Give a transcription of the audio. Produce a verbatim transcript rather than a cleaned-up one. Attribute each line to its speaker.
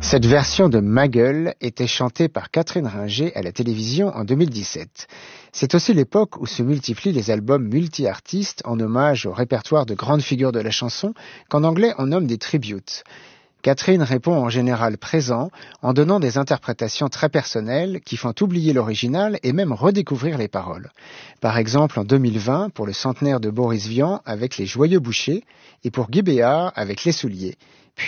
Speaker 1: Cette version de Ma Gueule était chantée par Catherine Ringer à la télévision en deux mille dix-sept. C'est aussi l'époque où se multiplient les albums multi-artistes en hommage au répertoire de grandes figures de la chanson qu'en anglais on nomme des tributes. Catherine répond en général présent en donnant des interprétations très personnelles qui font oublier l'original et même redécouvrir les paroles. Par exemple en deux mille vingt pour le centenaire de Boris Vian avec Les Joyeux Bouchers et pour Guy Béard avec Les Souliers.